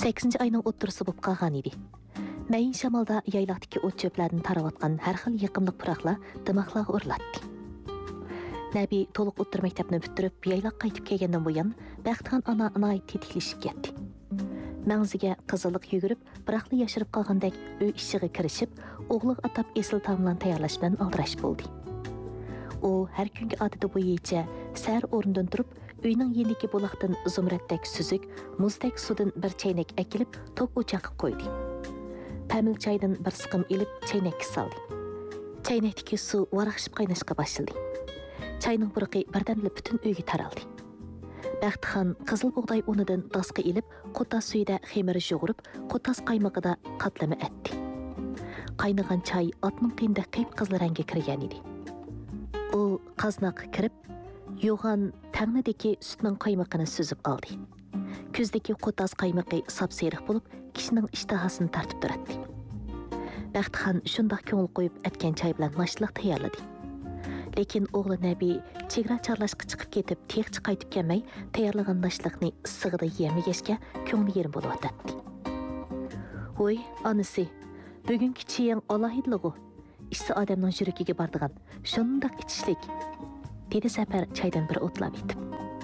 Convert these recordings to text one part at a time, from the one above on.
8 ayning o'ttirisi bo'lib qolgan edi. Mayin shamolda yayloqdagi o't cho'plarni taravotgan har xil yiqimli puroqlar dimoqlarga uriladi. Nabi to'liq o'ttir maktabni bitirib, yayloq qaytib kelgandan buyon Baxtixon ona inoyat tetiklashib ketdi. Mangziga qizilliq yugurib, biroqni yashirib qolgandek uy ishiga kirishib, o'g'liga atab esil taomlarni tayyorlash bilan aldirash bo'ldi. U har kungi odati bo'yicha sar o'rnidan turib, uyning yendiki buloqdan zumratdek suzuk, muzdek suvdan bir chaynak akilib, to'q o'choqqa qo'ydi. Pamil choydan bir siqim ilib, chaynakka soldi. Chaynakdagi suv varaqshib qaynashga boshladi. Çayning buruqi birdamli butun uyga taraldi. Baxtixon qizil bug'doy unidan dasqa ilib, qo'tas suyida xemiri yo'g'irib, qo'tas qaymog'ida qatlama etdi. Qaynagan choy otning qiyinda qiyib qizil rangga kirgan edi. U qaznaqqa kirib, yo'g'an tangnidagi sutning qaymog'ini suzib oldi. Kuzdagi qo'tas qaymog'i sapsariq bo'lib, kishining ishtahasini tartib turadi. Baxtixon shundoq ko'ngil qo'yib atgan choy bilan mashliq tayyorladi. Lekin o'g'li Nabi chegara charlashga chiqib ketib, texchi qaytib kelmay, tayyorlagan nashliqni issig'ida yemagashga ko'ngli yerim bo'lib o'tadi. "Voy, onasi, bugungi chiying alohidlig'i. Ishsi odamning yuragiga bordigan, shundoq ichishlik", dedi Safar choydan bir o'tlab etib.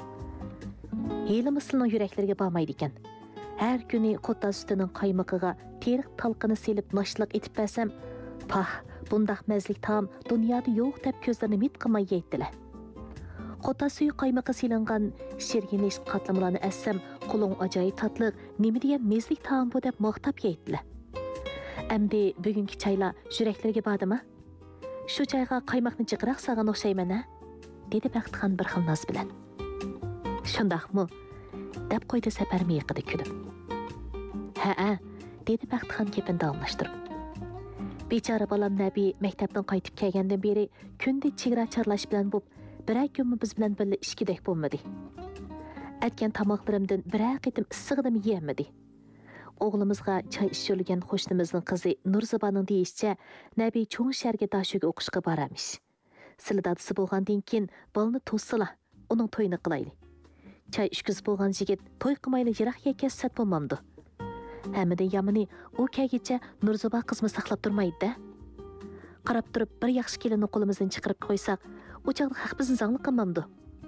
"Heli mislning yuraklariga bormaydi ekan. Har kuni qo'ta sutining qaymog'iga teriq talqini selib nashliq etib bersam, pah, bundaq mazlik taom dunyoda yo'q deb ko'zlarini mit qilmay yeydilar. Qo'ta suyi qaymog'i silingan shirginish qatlamlarni assam, qo'ling ajoyib tatliq, nima degan mazlik taom bu deb maqtab yeydilar. Endi bugungi choylar yuraklarga bordimi? Shu choyga qaymoqni jiqroq solgan o'xshayman-a?" dedi Baxtixon bir xil noz bilan. "Shundaqmi?" deb qo'ydi Safar miyiqida kulib. "Ha-a", dedi Baxtixon kepin davomlashtirib. Bechora bolam Nabi maktabdan qaytib kelgandan beri kunda chegara charlash bilan bo'lib, birar kunmi biz bilan birga ishkidek bo'lmadi. Aytgan tomoqlarimdan birar qitim issig'idimi yeyamadi. O'g'limizga choy ishirgan qo'shnimizning qizi Nurzibaning deyishicha, Nabi cho'ng sharga dashuga o'qishga boramish. Silidadisi bo'lgandan keyin bolni to'sila, uning to'yini qilayli. Choy ishkiz bo'lgan yigit to'y qilmayli yiroq yakasat bo'lmamdi. Hammadan yomoni u kelgicha Nurziba qizmi saqlab turmaydi-da. Qarab turib bir yaxshi kelinni qo'limizdan chiqarib qo'ysak, u chaqda haq bizni zangli qilmamdi.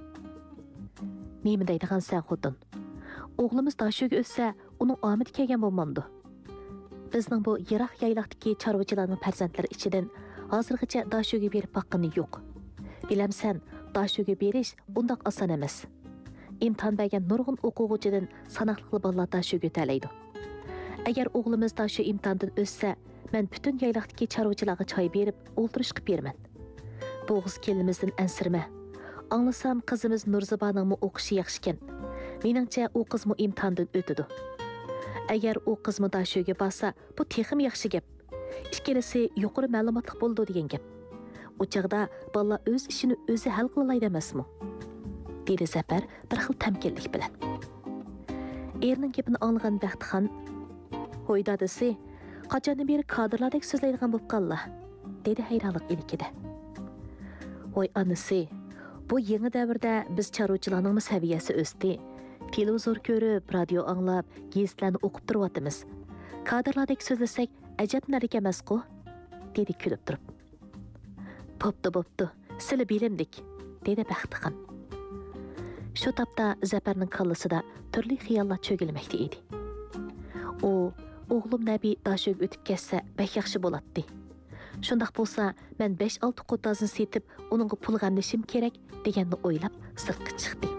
Nima deydigan sen xotin? O'g'limiz dashuga o'tsa, uning omidi kelgan bo'lmamdi. Bizning bu yiroq yayloqdagi chorvachilarning farzandlari ichidan hozirgacha dashuga berib baqqani yo'q. Bilamsan, dashuga berish undoq oson emas. İmtihan bergan nurg'un o'quvchidan sanoqli bolalar dashuga o'talaydi. Agar o'g'limiz shu imtihondan o'tsa, men butun yayloqdagi chorvachilarga choy berib, o'ltirishga beraman. Bu qiz kelinimizdan ansirma. Anglasam qizimiz Nurzibaning o'qishi yaxshi ekan. Meningcha u qizmi imtihondan o'tadi. Agar u qizmi dashuga borsa, bu texim yaxshi gap. Ikkalasi yuqori ma'lumotli bo'ldi degan gap. U chaqda bolalar o'z ishini o'zi hal qilaydi emasmi? dedi Zafar bir xil tamkinlik bilan. Erining gapini anglagan Baxtixon, "Hoy dadasi, qachondan beri kadrlardek so'zlaydigan bo'lib qoldi", dedi hayronlik ilikida. "Voy onasi, bu yangi davrda biz chorvachilarning saviyasi o'sdi. Televizor ko'rib, radio anglab, gazetlarni o'qib turyapmiz. Kadrlardek so'zlasak, ajab narika emas-ku", dedi kulib turib. "Bo'pti, sizlar bilimdik", dedi Baxtixon. Shu topda Zafarning kallasida turli xiyollar cho'gilmoqda edi. U o'g'lim Nabi dashuga o'tib ketsa, bek yaxshi bo'ladi. Shundaq bo'lsa, men 5-6 qo'tazni setib, uningga pul g'amlashim kerak deganni o'ylab sirtqa chiqdi.